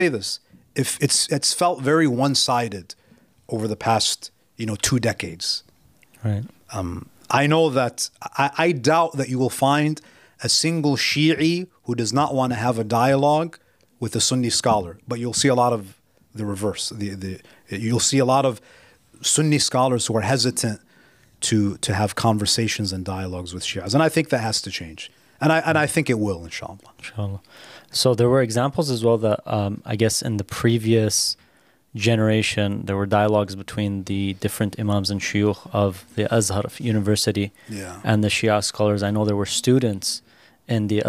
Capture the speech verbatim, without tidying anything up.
this, if it's it's felt very one-sided over the past, you know, two decades. Right. Um, I know that I, I doubt that you will find a single Shi'i who does not want to have a dialogue with a Sunni scholar, but you'll see a lot of the reverse. The the you'll see a lot of Sunni scholars who are hesitant to to have conversations and dialogues with Shias, and I think that has to change, and I and I think it will, inshallah. Inshallah. So there were examples as well that um, I guess in the previous generation there were dialogues between the different imams and shuyukh of the Azhar University Yeah. and the Shia scholars. I know there were students in the